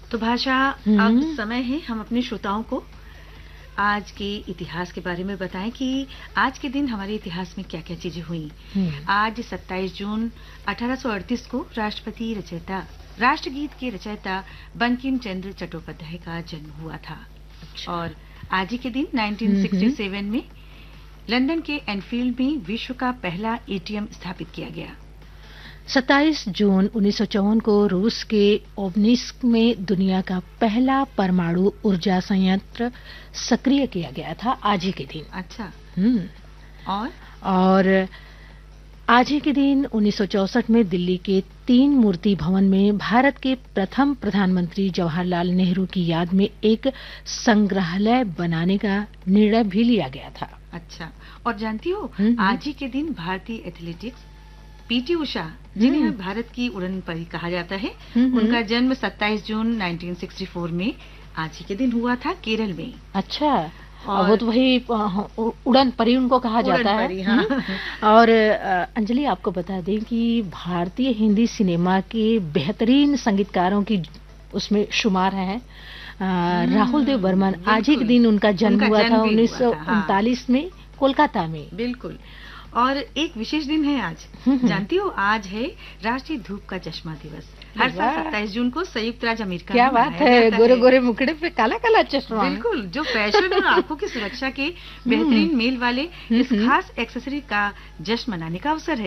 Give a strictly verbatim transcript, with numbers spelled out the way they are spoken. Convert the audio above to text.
तो भाषा, अब हम्म। समय है हम अपने श्रोताओं को आज के इतिहास के बारे में बताएं कि आज के दिन हमारे इतिहास में क्या क्या चीजें हुई। हम्म। आज सत्ताईस जून अठारह सौ अड़तीस को राष्ट्रपति रचयिता राष्ट्रगीत के रचयिता बंकिम चंद्र चट्टोपाध्याय का जन्म हुआ था। अच्छा। और आज ही के दिन हम्म। उन्नीस सौ सड़सठ में लंदन के एनफील्ड में विश्व का पहला एटीएम स्थापित किया गया। सत्ताईस जून उन्नीस सौ चौवन को रूस के ओब्निस्क में दुनिया का पहला परमाणु ऊर्जा संयंत्र सक्रिय किया गया था आज ही के दिन। अच्छा। हम्म। और और आज ही के दिन उन्नीस सौ चौसठ में दिल्ली के तीन मूर्ति भवन में भारत के प्रथम प्रधानमंत्री जवाहरलाल नेहरू की याद में एक संग्रहालय बनाने का निर्णय भी लिया गया था। अच्छा। और जानती हो, हम्म। आज ही के दिन भारतीय एथलेटिक्स पीटी उषा, जिन्हें भारत की उड़न परी कहा जाता है, हम्म। उनका जन्म सत्ताईस जून उन्नीस सौ चौंसठ में आज ही के दिन हुआ था केरल में। अच्छा। और वो तो वही अ, उड़न परी उनको कहा उड़न जाता है। परी, हाँ। हम्म। और अ, अंजलि, आपको बता दें कि भारतीय हिंदी सिनेमा के बेहतरीन संगीतकारों की उसमें शुमार हैं अ, राहुल देव बर्मन। आज ही के बिल्कुल। दिन उनका जन्म उनका हुआ जन्म था भी उन्नीस हुआ सौ था, हाँ। उनतालीस में कोलकाता में। बिल्कुल। और एक विशेष दिन है आज। हम्म। जानती हो, आज है राष्ट्रीय धूप का चश्मा दिवस। हर साल वाह। सत्ताईस जून को संयुक्त राज्य अमेरिका क्या में बात मनाया है, जाता गोरे है। गोरे मुखड़े पे काला काला चश्मा। बिल्कुल, जो फैशन और आंखों की सुरक्षा के बेहतरीन मेल वाले इस हम्म। खास एक्सेसरी का जश्न मनाने का अवसर है।